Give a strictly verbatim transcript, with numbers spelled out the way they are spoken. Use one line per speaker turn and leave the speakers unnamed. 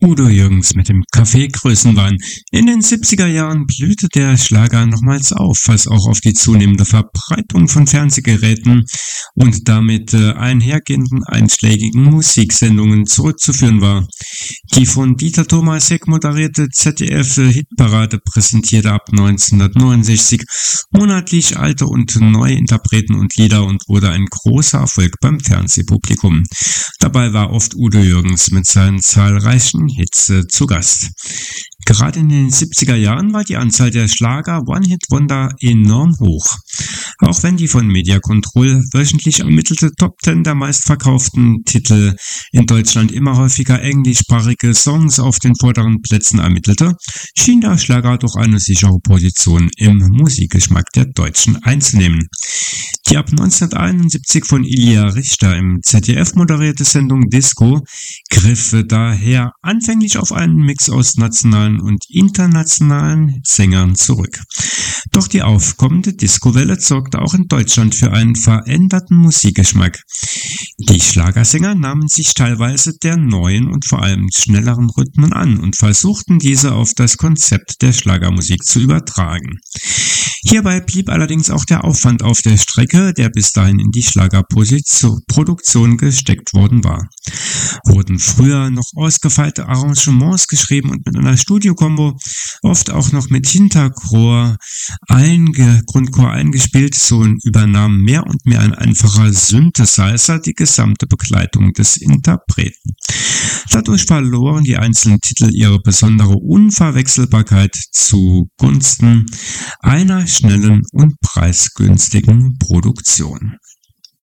Udo Jürgens mit dem Café Größenwahn. In den siebziger Jahren blühte der Schlager nochmals auf, was auch auf die zunehmende Verbreitung von Fernsehgeräten und damit äh, einhergehenden einschlägigen Musiksendungen zurückzuführen war. Die von Dieter Thomas Heck moderierte Z D F-Hitparade präsentierte ab neunzehnhundertneunundsechzig monatlich alte und neue Interpreten und Lieder und wurde ein großer Erfolg beim Fernsehpublikum. Dabei war oft Udo Jürgens mit seinen zahlreichen Hits äh, zu Gast. Gerade in den siebziger Jahren war die Anzahl der Schlager One-Hit-Wonder enorm hoch. Auch wenn die von Media Control wöchentlich ermittelte Top Ten der meistverkauften Titel in Deutschland immer häufiger englischsprachige Songs auf den vorderen Plätzen ermittelte, schien der Schlager doch eine sichere Position im Musikgeschmack der Deutschen einzunehmen. Die ab neunzehnhunderteinundsiebzig von Ilja Richter im Z D F moderierte Sendung Disco griff daher anfänglich auf einen Mix aus nationalen und internationalen Sängern zurück. Doch die aufkommende Discowelle sorgte auch in Deutschland für einen veränderten Musikgeschmack. Die Schlagersänger nahmen sich teilweise der neuen und vor allem schnelleren Rhythmen an und versuchten diese auf das Konzept der Schlagermusik zu übertragen. Hierbei blieb allerdings auch der Aufwand auf der Strecke, der bis dahin in die Schlagerproduktion gesteckt worden war. Wurden früher noch ausgefeilte Arrangements geschrieben und mit einer Studiokombo, oft auch noch mit Hinterchor, einge Grundchor eingespielt, so übernahm mehr und mehr ein einfacher Synthesizer die gesamte Begleitung des Interpreten. Dadurch verloren die einzelnen Titel ihre besondere Unverwechselbarkeit zugunsten einer schnellen und preisgünstigen Produktion.